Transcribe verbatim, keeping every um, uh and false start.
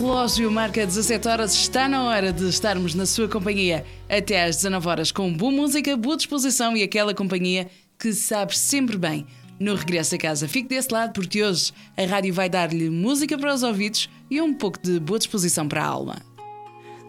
relógio marca dezassete horas, está na hora de estarmos na sua companhia até às dezanove horas com boa música, boa disposição e aquela companhia que sabe sempre bem. No regresso a casa, fique desse lado porque hoje a rádio vai dar-lhe música para os ouvidos e um pouco de boa disposição para a alma.